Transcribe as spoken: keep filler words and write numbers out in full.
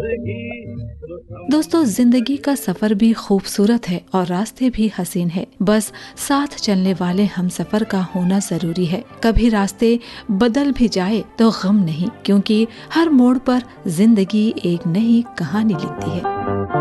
दोस्तों, जिंदगी का सफर भी खूबसूरत है और रास्ते भी हसीन है। बस साथ चलने वाले हम सफर का होना जरूरी है। कभी रास्ते बदल भी जाए तो गम नहीं, क्योंकि हर मोड़ पर जिंदगी एक नई कहानी लिखती है।